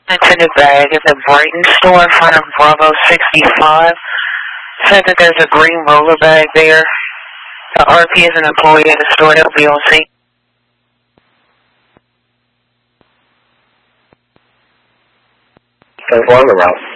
It's in a bag at the Brighton store in front of Bravo 65. Said that there's a green roller bag there. The RP is an employee at the store. They'll be on scene. So on the route.